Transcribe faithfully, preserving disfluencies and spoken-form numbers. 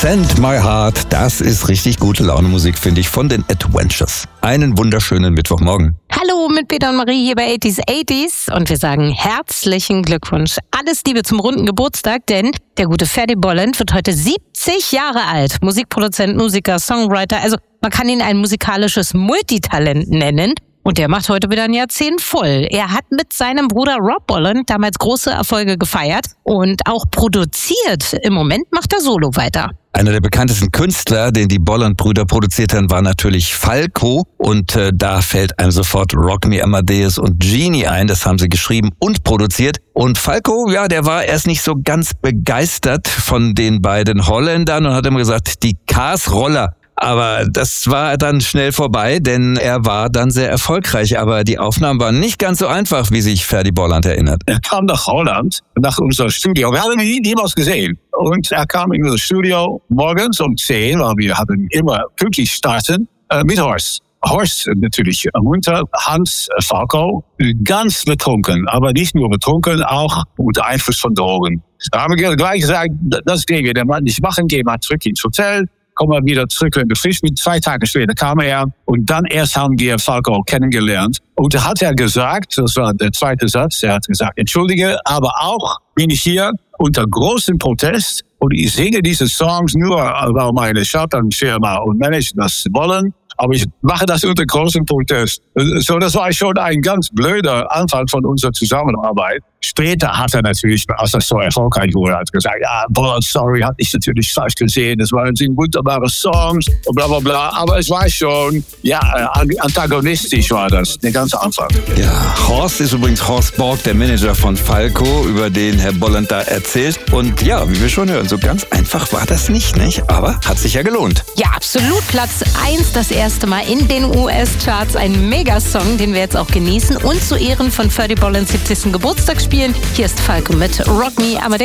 Send My Heart, das ist richtig gute Laune-Musik, finde ich, von den Adventures. Einen wunderschönen Mittwochmorgen. Hallo mit Peter und Marie hier bei achtziger achtziger und wir sagen herzlichen Glückwunsch. Alles Liebe zum runden Geburtstag, denn der gute Ferdy Bolland wird heute siebzig Jahre alt. Musikproduzent, Musiker, Songwriter, also man kann ihn ein musikalisches Multitalent nennen. Und der macht heute wieder ein Jahrzehnt voll. Er hat mit seinem Bruder Rob Bolland damals große Erfolge gefeiert und auch produziert. Im Moment macht er solo weiter. Einer der bekanntesten Künstler, den die Bolland-Brüder produziert haben, war natürlich Falco. Und äh, da fällt einem sofort Rock Me Amadeus und Genie ein. Das haben sie geschrieben und produziert. Und Falco, ja, der war erst nicht so ganz begeistert von den beiden Holländern und hat immer gesagt, die Cars-Roller. Aber das war dann schnell vorbei, denn er war dann sehr erfolgreich. Aber die Aufnahmen waren nicht ganz so einfach, wie sich Ferdy Bolland erinnert. Er kam nach Holland, nach unserem Studio. Wir haben ihn niemals gesehen. Und er kam in unser Studio morgens um zehn, weil wir haben immer pünktlich starten, äh, mit Horst. Horst natürlich munter, Hans Falco, ganz betrunken. Aber nicht nur betrunken, auch unter Einfluss von Drogen. Da haben wir gleich gesagt, das gehen wir nicht machen, gehen wir zurück ins Hotel. Kommen wir wieder zurück in den Frisch. Mit zwei Tage später kam er und dann erst haben wir Falco kennengelernt. Und da hat er gesagt, das war der zweite Satz, er hat gesagt, entschuldige, aber auch bin ich hier unter großem Protest und ich singe diese Songs nur, weil meine Schallplattenfirma und Manager das wollen. Aber ich mache das unter großem Protest. So, das war schon ein ganz blöder Anfang von unserer Zusammenarbeit. Später hat er natürlich, als er so erfolgreich wurde, hat gesagt, ja, Bolland, sorry, hatte ich natürlich falsch gesehen. Das waren wunderbare Songs und bla bla bla. Aber es war schon, ja, antagonistisch war das, der ganze Anfang. Ja, Horst ist übrigens Horst Borg, der Manager von Falco, über den Herr Bolland da erzählt. Und ja, wie wir schon hören, so ganz einfach war das nicht, nicht? Aber hat sich ja gelohnt. Ja, absolut. Platz eins das erste Mal in den U S-Charts. Ein Megasong, den wir jetzt auch genießen und zu Ehren von Ferdy Bollands siebzigsten Geburtstag spielen. Hier ist Falco mit Rock Me Amadeus.